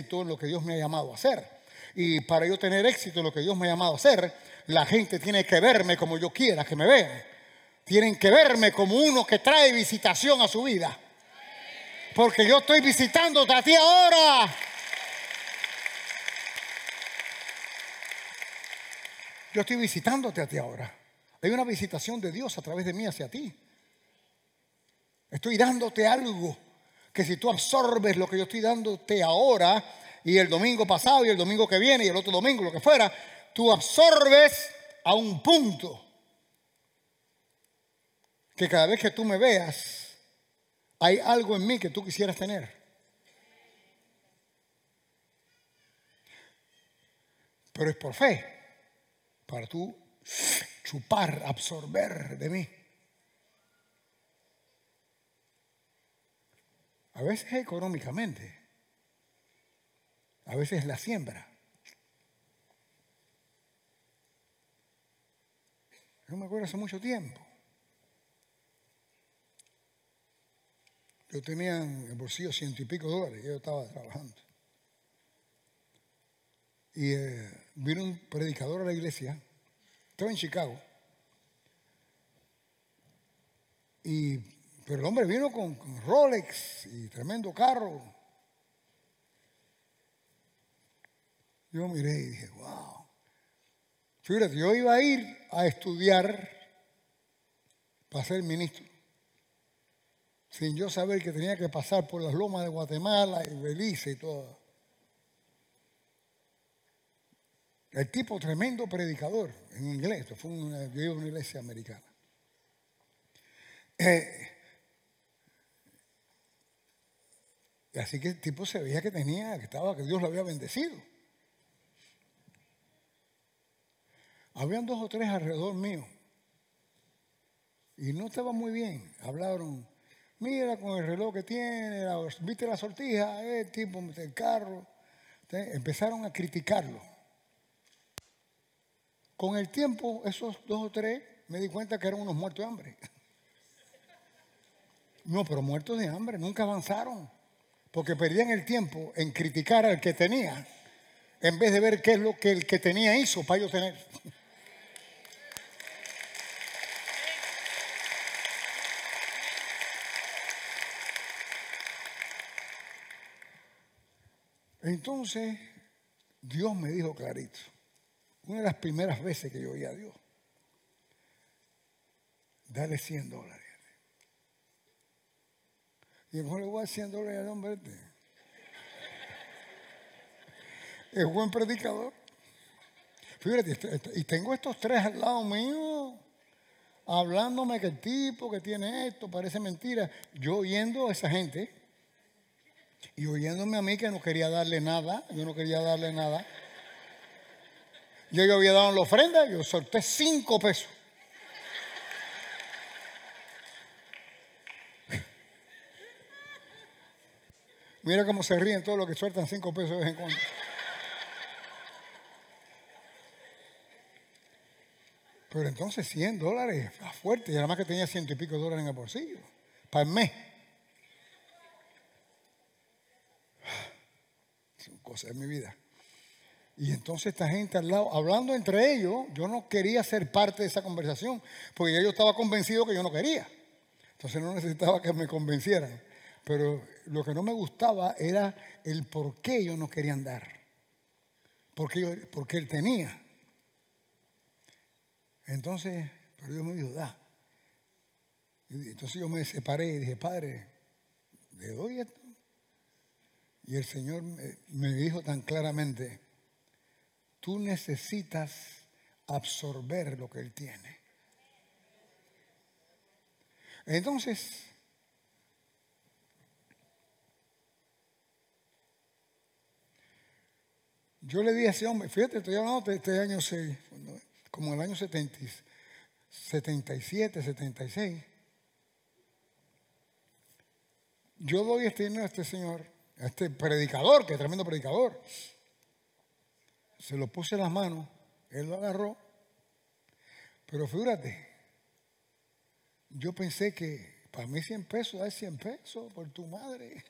éxito en lo que Dios me ha llamado a hacer. Y para yo tener éxito en lo que Dios me ha llamado a hacer, la gente tiene que verme como yo quiera que me vean. Tienen que verme como uno que trae visitación a su vida. Porque yo estoy visitándote a ti ahora. Yo estoy visitándote a ti ahora. Hay una visitación de Dios a través de mí hacia ti. Estoy dándote algo que si tú absorbes lo que yo estoy dándote ahora, y el domingo pasado, y el domingo que viene, y el otro domingo, lo que fuera, tú absorbes a un punto que cada vez que tú me veas, hay algo en mí que tú quisieras tener. Pero es por fe, para tú chupar, absorber de mí. A veces económicamente, a veces la siembra. Yo me acuerdo hace mucho tiempo. Yo tenía en el bolsillo $100 y pico, yo estaba trabajando. Y vino un predicador a la iglesia, estaba en Chicago, pero el hombre vino con Rolex y tremendo carro. Yo miré y dije, wow. Fíjate, yo iba a ir a estudiar para ser ministro, sin yo saber que tenía que pasar por las lomas de Guatemala y Belice y todo. El tipo tremendo predicador en inglés. Esto fue yo iba a una iglesia americana. Y así que el tipo se veía que que Dios lo había bendecido. Habían 2 o 3 alrededor mío. Y no estaba muy bien. Hablaron, mira con el reloj que tiene, viste la sortija, el tipo mete el carro. Entonces, empezaron a criticarlo. Con el tiempo, esos 2 o 3 me di cuenta que eran unos muertos de hambre. No, pero muertos de hambre, nunca avanzaron. Porque perdían el tiempo en criticar al que tenía, en vez de ver qué es lo que el que tenía hizo para yo tener. Entonces, Dios me dijo clarito. Una de las primeras veces que yo oí a Dios. Dale $100. Y mejor le voy a dar $100 al hombre este. Es buen predicador. Fíjate, y tengo estos 3 al lado mío, hablándome que el tipo que tiene esto parece mentira. Yo oyendo a esa gente y oyéndome a mí que no quería darle nada. Yo no quería darle nada. Yo había dado la ofrenda, yo solté 5 pesos. Mira cómo se ríen todos los que sueltan 5 pesos de vez en cuando. Pero entonces $100, fuerte. Y además que tenía $100 y pico en el bolsillo. Para el mes. Son cosas de mi vida. Y entonces esta gente al lado, hablando entre ellos, yo no quería ser parte de esa conversación. Porque ya yo estaba convencido que yo no quería. Entonces no necesitaba que me convencieran. Pero lo que no me gustaba era el por qué ellos no querían dar. Porque él tenía. Entonces, pero Dios me dijo, da. Entonces yo me separé y dije, Padre, ¿le doy esto? Y el Señor me dijo tan claramente, tú necesitas absorber lo que Él tiene. Entonces, yo le dije a ese hombre, fíjate, estoy hablando de este año 6, como el año 77, 76. Yo doy este dinero a este señor, a este predicador, que es tremendo predicador. Se lo puse en las manos, él lo agarró. Pero fíjate, yo pensé que para mí 100 pesos, dar 100 pesos por tu madre.